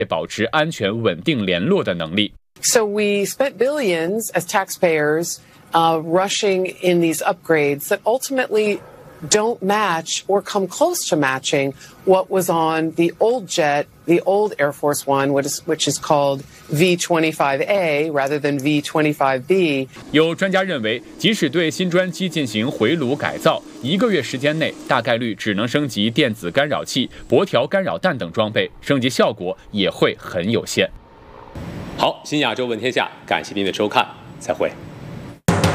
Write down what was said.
保持安全稳定联络的能力。 So we spent billions as taxpayers rushing in these upgrades that ultimately don't match or come close to matching what was on the old jet, the old Air Force One, which is called V-25A rather than V-25B. 有专家认为，即使对新专机进行回炉改造，1个月时间内大概率只能升级电子干扰器、薄条干扰弹等装备，升级效果也会很有限。 好，新亚洲问天下，感谢您的收看，再会。